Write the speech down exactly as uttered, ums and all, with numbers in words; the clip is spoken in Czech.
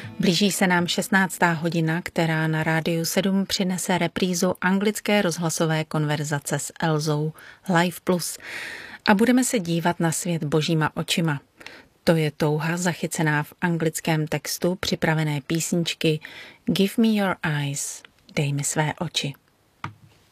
Blíží se nám šestnáctá hodina, která na Rádiu sedm přinese reprízu anglické rozhlasové konverzace s Elzou Live Plus a budeme se dívat na svět božíma očima. To je touha zachycená v anglickém textu připravené písničky Give me your eyes, dej mi své oči.